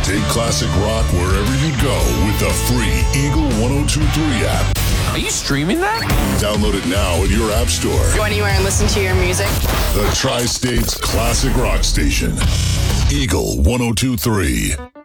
Take classic rock wherever you go with the free Eagle 1023 app. Are you streaming that? Download it now in your app store. Go anywhere and listen to your music. The Tri-State's classic rock station. Eagle 1023.